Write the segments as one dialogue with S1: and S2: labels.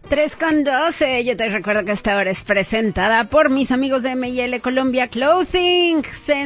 S1: 3:12, yo te recuerdo que esta hora es presentada por mis amigos de M&L Colombia Clothing.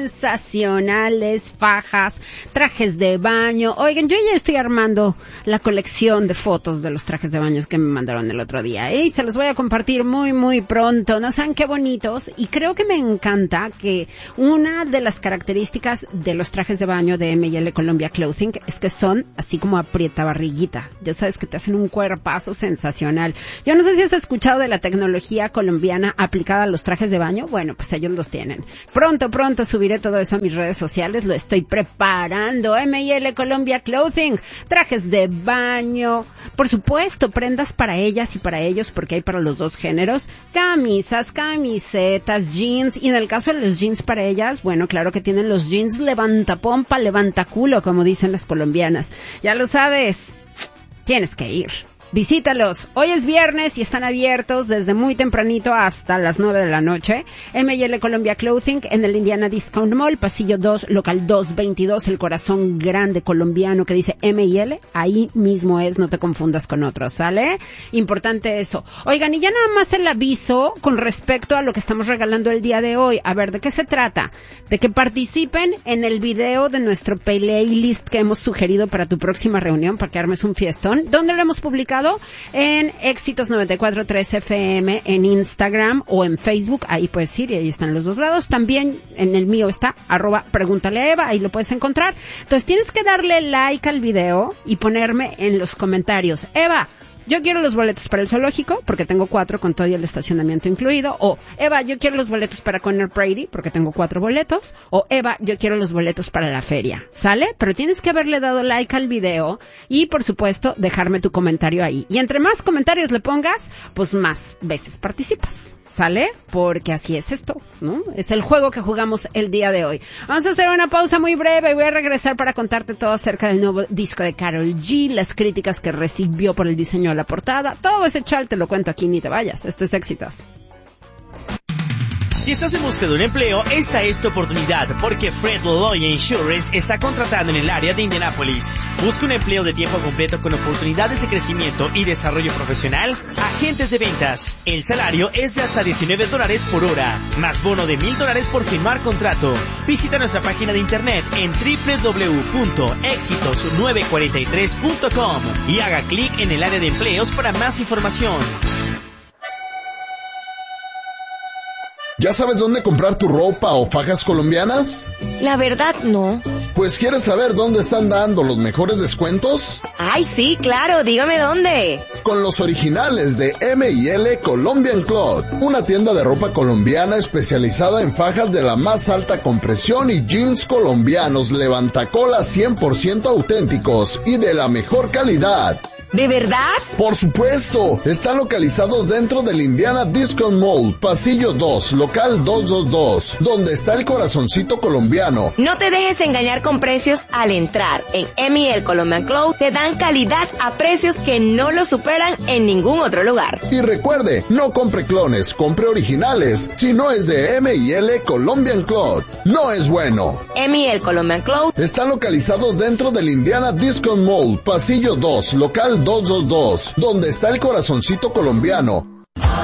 S1: Sensacionales fajas, trajes de baño. Oigan, yo ya estoy armando la colección de fotos de los trajes de baño que me mandaron el otro día, y se los voy a compartir muy pronto. No saben qué bonitos, y creo que me encanta que una de las características de los trajes de baño de M&L Colombia Clothing es que son así como aprieta barriguita. Ya sabes que te hacen un cuerpazo sensacional. Yo no sé si has escuchado de la tecnología colombiana aplicada a los trajes de baño. Bueno, pues ellos los tienen. Pronto subiré todo eso a mis redes sociales. Lo estoy preparando. M&L Colombia Clothing. Trajes de baño. Por supuesto, prendas para ellas y para ellos, porque hay para los dos géneros. Camisas, camisetas, jeans. Y en el caso de los jeans para ellas, bueno, claro que tienen los jeans levanta pompa, levanta culo, como dicen las colombianas. Ya lo sabes. Tienes que ir. Visítalos. Hoy es viernes y están abiertos desde muy tempranito hasta las 9 de la noche. M&L Colombia Clothing en el Indiana Discount Mall, pasillo 2, local 222, el corazón grande colombiano que dice M&L. Ahí mismo es, no te confundas con otros, ¿sale? Importante eso. Oigan, y ya nada más el aviso con respecto a lo que estamos regalando el día de hoy. A ver, ¿de qué se trata? De que participen en el video de nuestro playlist que hemos sugerido para tu próxima reunión, para que armes un fiestón. ¿Dónde lo hemos publicado? En Éxitos 94.3 FM en Instagram o en Facebook, ahí puedes ir y ahí están los dos lados. También en el mío está @pregúntale a Eva, ahí lo puedes encontrar. Entonces tienes que darle like al video y ponerme en los comentarios: Eva, yo quiero los boletos para el zoológico, porque tengo 4 con todo y el estacionamiento incluido. O, Eva, yo quiero los boletos para Conor Brady, porque tengo 4 boletos. O, Eva, yo quiero los boletos para la feria. ¿Sale? Pero tienes que haberle dado like al video y, por supuesto, dejarme tu comentario ahí. Y entre más comentarios le pongas, pues más veces participas. ¿Sale? Porque así es esto, ¿no? Es el juego que jugamos el día de hoy. Vamos a hacer una pausa muy breve y voy a regresar para contarte todo acerca del nuevo disco de Karol G, las críticas que recibió por el diseño de la portada. Todo ese chal te lo cuento aquí, ni te vayas. Esto es Éxitos.
S2: Si estás en busca de un empleo, esta es tu oportunidad, porque Fred Lloyd Insurance está contratando en el área de Indianápolis. Busca un empleo de tiempo completo con oportunidades de crecimiento y desarrollo profesional. Agentes de ventas. El salario es de hasta $19 por hora, más bono de $1,000 por firmar contrato. Visita nuestra página de internet en www.exitos943.com y haga clic en el área de empleos para más información.
S3: ¿Ya sabes dónde comprar tu ropa o fajas colombianas?
S4: La verdad, no.
S3: Pues, ¿quieres saber dónde están dando los mejores descuentos?
S4: Ay, sí, claro, dígame dónde.
S3: Con los originales de M&L Colombian Cloth, una tienda de ropa colombiana especializada en fajas de la más alta compresión y jeans colombianos levantacolas 100% auténticos y de la mejor calidad.
S4: ¿De verdad?
S3: Por supuesto, están localizados dentro del Indiana Discount Mall, pasillo 2, local 222, donde está el corazoncito colombiano.
S4: No te dejes engañar con precios al entrar. En M&L Colombian Cloth te dan calidad a precios que no lo superan en ningún otro lugar.
S3: Y recuerde, no compre clones, compre originales. Si no es de M&L Colombian Cloth, no es bueno.
S4: M&L Colombian Cloth
S3: están localizados dentro del Indiana Discount Mall, pasillo 2, local 222, donde está el corazoncito colombiano.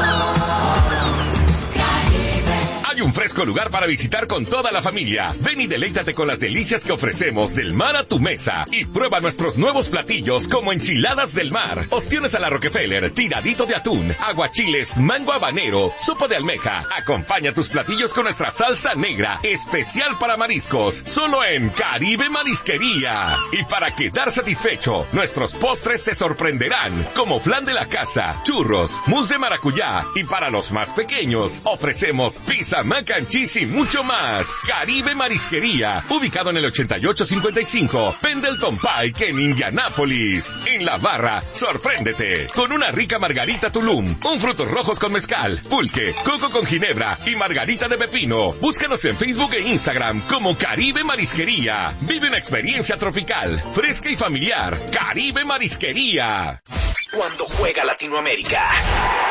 S5: Hay un fresco lugar para visitar con toda la familia. Ven y deleítate con las delicias que ofrecemos del mar a tu mesa. Y prueba nuestros nuevos platillos como enchiladas del mar, ostiones a la Rockefeller, tiradito de atún, aguachiles, mango habanero, sopa de almeja. Acompaña tus platillos con nuestra salsa negra, especial para mariscos, solo en Caribe Marisquería. Y para quedar satisfecho, nuestros postres te sorprenderán, como flan de la casa, churros, mousse de maracuyá. Y para los más pequeños, ofrecemos pizza, mac and cheese y mucho más. Caribe Marisquería, ubicado en el 8855 Pendleton Pike en Indianápolis. En la barra, sorpréndete con una rica margarita Tulum, un frutos rojos con mezcal, pulque, coco con ginebra y margarita de pepino. Búscanos en Facebook e Instagram como Caribe Marisquería. Vive una experiencia tropical, fresca y familiar. Caribe Marisquería.
S6: Cuando juega Latinoamérica,